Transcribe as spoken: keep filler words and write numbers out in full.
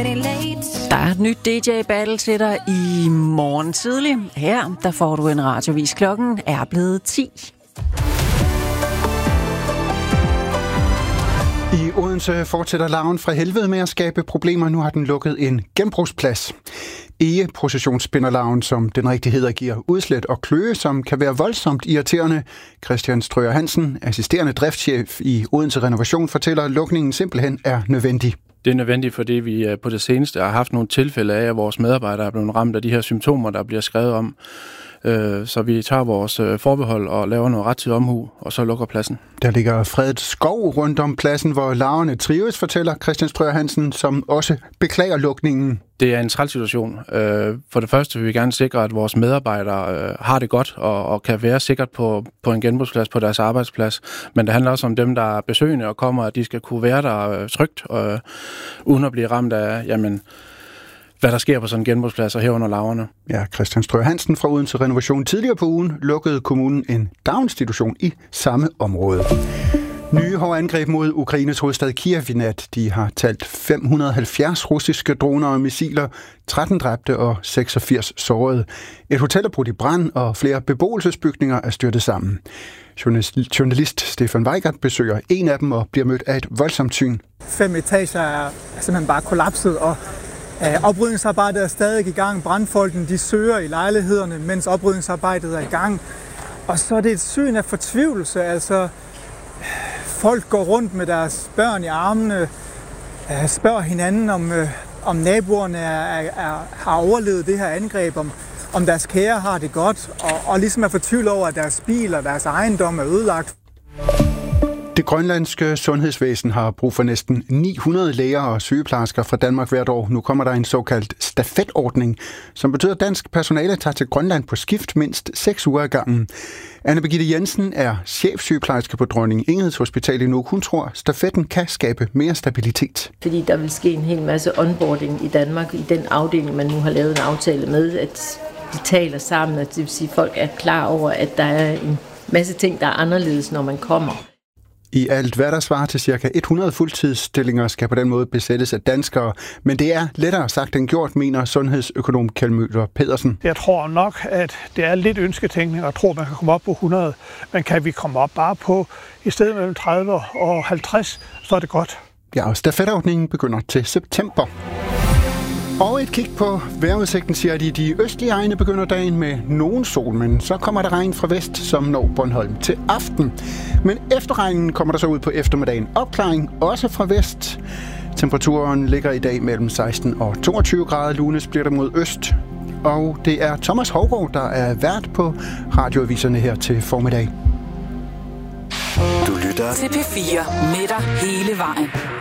Der er et nyt D J-battle til dig i morgen tidlig. Her der får du en radiovis. Klokken er blevet ti. I Odense fortsætter larven fra helvede med at skabe problemer. Nu har den lukket en genbrugsplads. Egeprocessionsspinderlarven, som den rigtig hedder, giver udslæt og kløe, som kan være voldsomt irriterende. Christian Strøger Hansen, assisterende driftschef i Odense Renovation, fortæller, at lukningen simpelthen er nødvendig. Det er nødvendigt, fordi vi på det seneste har haft nogle tilfælde af, at vores medarbejdere er blevet ramt af de her symptomer, der bliver skrevet om. Så vi tager vores forbehold og laver noget rettidig omhu, og så lukker pladsen. Der ligger fredet skov rundt om pladsen, hvor larverne trives, fortæller Christian Strøger Hansen, som også beklager lukningen. Det er en træls situation. For det første vil vi gerne sikre, at vores medarbejdere har det godt og, og kan være sikkert på, på en genbrugsplads på deres arbejdsplads. Men det handler også om dem, der er besøgende og kommer, at de skal kunne være der trygt, og, uden at blive ramt af, jamen, hvad der sker på sådan en genbrugsplads og herunder larverne. Ja, Christian Strøger Hansen fra Odense Renovation. Tidligere på ugen lukkede kommunen en daginstitution i samme område. Nye hårde angreb mod Ukraines hovedstad Kiev i nat. De har talt fem hundrede og halvfjerds russiske droner og missiler, tretten dræbte og seksogfirs sårede. Et hotel er brudt i brand, og flere beboelsesbygninger er styrtet sammen. Journalist Stefan Weigert besøger en af dem og bliver mødt af et voldsomt syn. Fem etager er simpelthen bare kollapset, og oprydningsarbejdet er stadig i gang. Brandfolkene de søger i lejlighederne, mens oprydningsarbejdet er i gang. Og så er det et syn af fortvivlelse. Altså, folk går rundt med deres børn i armene, spørger hinanden, om, om naboerne er, er, har overlevet det her angreb, om, om deres kære har det godt, og, og ligesom er fortvivlet over, at deres bil og deres ejendom er ødelagt. Det grønlandske sundhedsvæsen har brug for næsten ni hundrede læger og sygeplejersker fra Danmark hvert år. Nu kommer der en såkaldt stafetordning, som betyder, at dansk personale tager til Grønland på skift mindst seks uger ad gangen. Anne Birgitte Jensen er chefsygeplejerske på Dronning Ingrids Hospital i Nuuk. Hun tror, at stafetten kan skabe mere stabilitet. Fordi der vil ske en hel masse onboarding i Danmark i den afdeling, man nu har lavet en aftale med, at de taler sammen, og det vil sige, at folk er klar over, at der er en masse ting, der er anderledes, når man kommer. I alt, hvad der svarer til ca. hundrede fuldtidsstillinger, skal på den måde besættes af danskere. Men det er lettere sagt end gjort, mener sundhedsøkonom Kjeld Møller Pedersen. Jeg tror nok, at det er lidt ønsketænkning, og tror, man kan komme op på hundrede. Men kan vi komme op bare på i stedet mellem tredive og halvtreds, så er det godt. Ja, og stafetordningen begynder til september. Og et kig på vejrudsigten siger, at i de østlige egne begynder dagen med nogen sol, men så kommer der regn fra vest, som når Bornholm til aften. Men efter regnen kommer der så ud på eftermiddagen opklaring, også fra vest. Temperaturen ligger i dag mellem seksten og toogtyve grader, lunes bliver der mod øst. Og det er Thomas Haugaard, der er vært på radioaviserne her til formiddag. Du lytter til P fire med dig hele vejen.